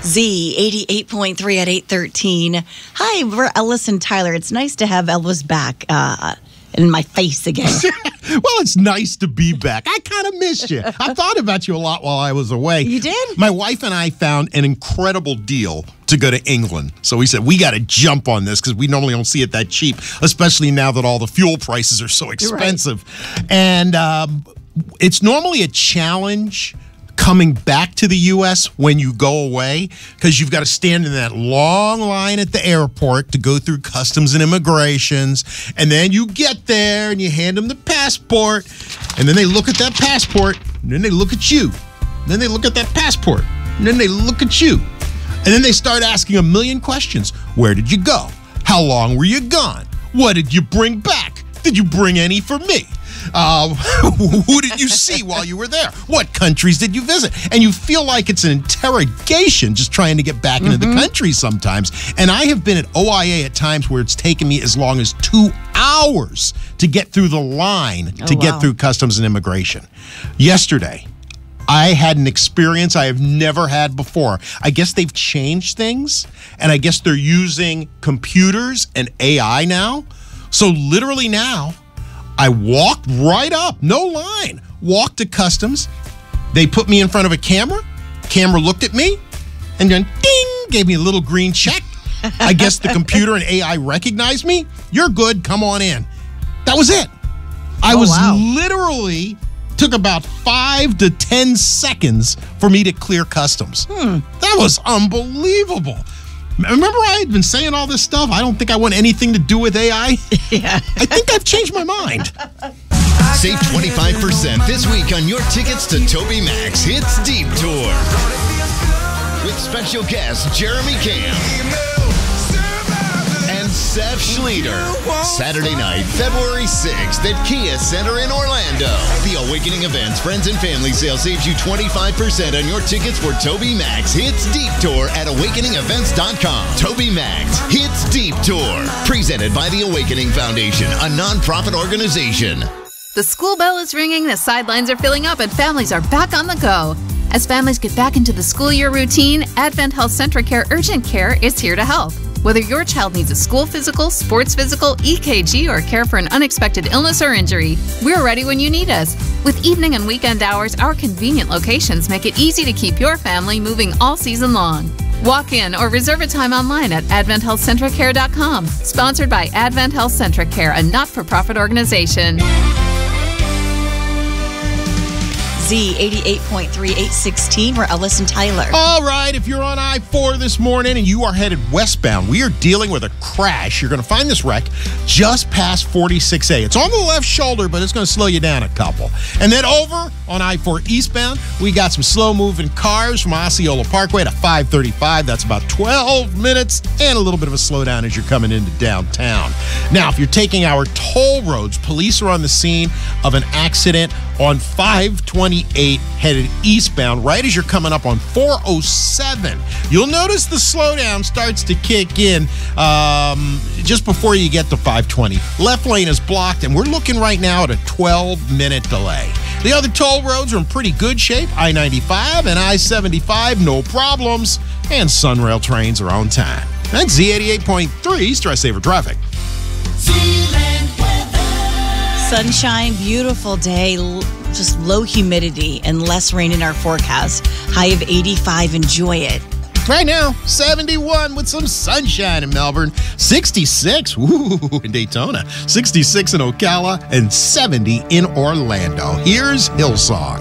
Z 88.3 at 8:13. Hi, we're Ellis and Tyler. It's nice to have Elvis back in my face again. Well, it's nice to be back. I kind of missed you. I thought about you a lot while I was away. You did? My wife and I found an incredible deal to go to England. So we said, we got to jump on this because we normally don't see it that cheap, especially now that all the fuel prices are so expensive. Right. And it's normally a challenge coming back to the U.S. when you go away, because you've got to stand in that long line at the airport to go through customs and immigrations, and then you get there and you hand them the passport, and then they look at that passport, and then they look at you, and then they look at that passport, and then they look at you, and then they start asking a million questions. Where did you go? How long were you gone? What did you bring back? Did you bring any for me? Who did you see while you were there? What countries did you visit? And you feel like it's an interrogation just trying to get back into the country sometimes. And I have been at OIA at times where it's taken me as long as 2 hours to get through the line get through customs and immigration. Yesterday, I had an experience I have never had before. I guess they've changed things, and I guess they're using computers and AI now. So literally now, I walked right up, no line, walked to customs. They put me in front of a camera. Camera looked at me and then ding, gave me a little green check. I guess the computer and AI recognized me. You're good, come on in. That was it. I was literally, took about 5 to 10 seconds for me to clear customs. That was unbelievable. Remember I had been saying all this stuff? I don't think I want anything to do with AI. Yeah. I think I've changed my mind. Save 25% this week on your tickets to Toby Mac's Hits Deep Tour. With special guests Jeremy Camp and Seth Schleter. Saturday night, February 6th at Kia Center in Orlando. The Awakening Events Friends and Family Sale saves you 25% on your tickets for Toby Mac's Hits Deep Tour at awakeningevents.com. Toby Mac's Hits Deep Tour. Presented by the Awakening Foundation, a nonprofit organization. The school bell is ringing, the sidelines are filling up, and families are back on the go. As families get back into the school year routine, Advent Health CentraCare Urgent Care is here to help. Whether your child needs a school physical, sports physical, EKG, or care for an unexpected illness or injury, we're ready when you need us. With evening and weekend hours, our convenient locations make it easy to keep your family moving all season long. Walk in or reserve a time online at AdventHealthCentricare.com. Sponsored by Advent Health CentraCare, a not-for-profit organization. Z 88.3 816. We're Ellis and Tyler. All right, if you're on I-4 this morning and you are headed westbound, we are dealing with a crash. You're going to find this wreck just past 46A. It's on the left shoulder, but it's going to slow you down a couple. And then over on I-4 eastbound, we got some slow-moving cars from Osceola Parkway to 535. That's about 12 minutes and a little bit of a slowdown as you're coming into downtown. Now, if you're taking our toll roads, police are on the scene of an accident on 528 headed eastbound right as you're coming up on 407. You'll notice the slowdown starts to kick in just before you get to 520. Left lane is blocked, and we're looking right now at a 12-minute delay. The other toll roads are in pretty good shape. I-95 and I-75, no problems, and Sunrail trains are on time. That's Z88.3 Stress Saver Traffic. Sunshine, beautiful day, just low humidity and less rain in our forecast. High of 85. Enjoy it. Right now, 71 with some sunshine in Melbourne, 66 in Daytona, 66 in Ocala, and 70 in Orlando. Here's Hillsong.